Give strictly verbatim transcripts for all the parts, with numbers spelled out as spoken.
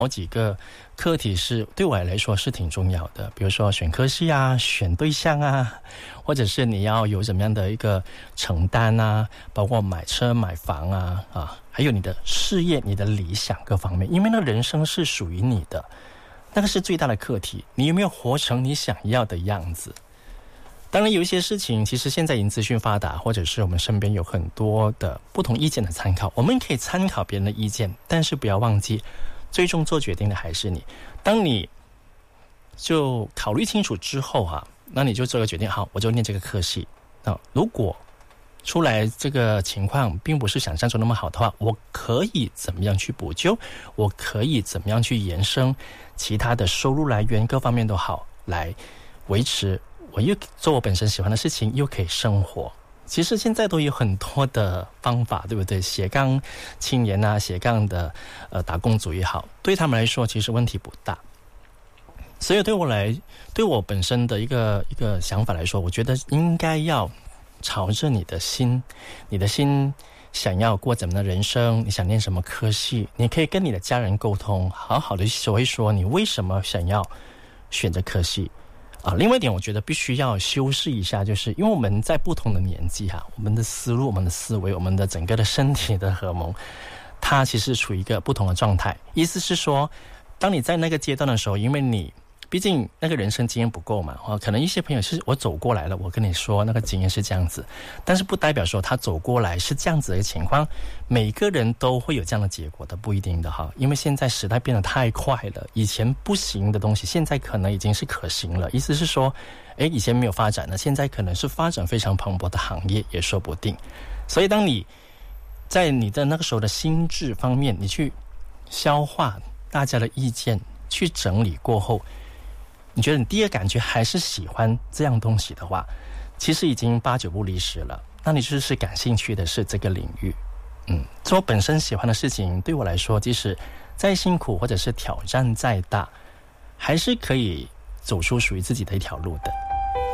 某几个课题是对我来说是挺重要的，比如说选科系啊，选对象啊，或者是你要有怎么样的一个承担啊，包括买车买房啊啊，还有你的事业、你的理想各方面，因为那人生是属于你的，那个是最大的课题，你有没有活成你想要的样子？当然有一些事情其实现在已经资讯发达，或者是我们身边有很多的不同意见的参考，我们可以参考别人的意见，但是不要忘记最终做决定的还是你。当你就考虑清楚之后啊，那你就做个决定，好，我就念这个科系。那如果出来这个情况并不是想象中那么好的话，我可以怎么样去补救？我可以怎么样去延伸其他的收入来源，各方面都好，来维持我又做我本身喜欢的事情，又可以生活。其实现在都有很多的方法，对不对？斜杠青年啊，斜杠的呃打工族也好，对他们来说其实问题不大。所以对我来，对我本身的一个一个想法来说，我觉得应该要朝着你的心，你的心想要过怎么样的人生，你想念什么科系，你可以跟你的家人沟通，好好的说一说你为什么想要选择科系。啊，另外一点，我觉得必须要修饰一下，就是因为我们在不同的年纪哈、啊，我们的思路、我们的思维、我们的整个的身体的荷尔蒙，它其实处于一个不同的状态。意思是说，当你在那个阶段的时候，因为你毕竟那个人生经验不够嘛，哦，可能一些朋友是我走过来了，我跟你说那个经验是这样子，但是不代表说他走过来是这样子的一个情况，每个人都会有这样的结果的，不一定的哈。因为现在时代变得太快了，以前不行的东西，现在可能已经是可行了。意思是说，诶，以前没有发展的，现在可能是发展非常蓬勃的行业，也说不定。所以当你在你的那个时候的心智方面，你去消化大家的意见，去整理过后，你觉得你第一个感觉还是喜欢这样东西的话，其实已经八九不离十了。那你就是感兴趣的是这个领域，嗯，做我本身喜欢的事情，对我来说，即使再辛苦或者是挑战再大，还是可以走出属于自己的一条路的。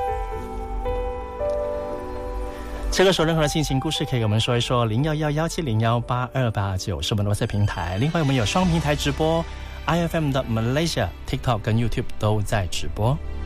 这个时候任何的心情故事可以跟我们说一说，零一一一七零一八二八九是我们的 WhatsApp 平台。另外我们有双平台直播，I F M 的 Malaysia、TikTok 跟 YouTube 都在直播。